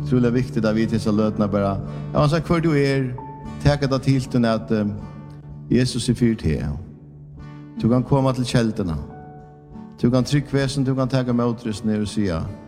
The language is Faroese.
Troligt viktigt att vi till så lötna bara. Jag har sagt för du täcka det till den att Jesus är fyrt här. Du kan komma till kälterna. Du kan tryckväsen, du kan ta emot ner och säga